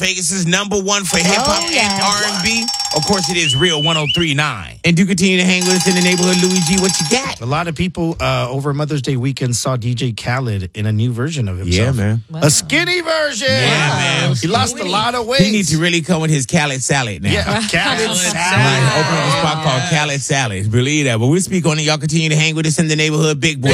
Vegas' #1 for hip hop yeah. and R&B. Of course, it is Real 103.9. And do continue to hang with us in the neighborhood. Louis G, what you got? A lot of people over Mother's Day weekend saw DJ Khaled in a new version of himself. Yeah, man. A skinny version. Yeah, man. He lost a lot of weight. He needs to really come with his Khaled salad now. Yeah, Khaled Right, salad. open up a spot called Khaled Salad. Believe that. But we'll speak on it. Y'all continue to hang with us in the neighborhood. Big boy.